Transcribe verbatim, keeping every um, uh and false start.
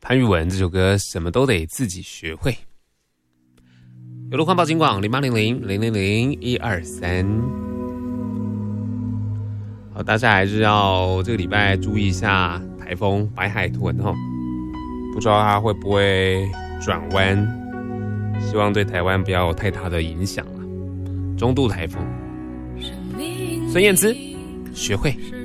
潘裕文这首歌什么都得自己学会。有路况报警广零八零零零零零一二三。好，大家还是要这个礼拜注意一下台风白海豚哈，不知道它会不会转弯，希望对台湾不要有太大的影响了。中度台风，孙燕姿学会。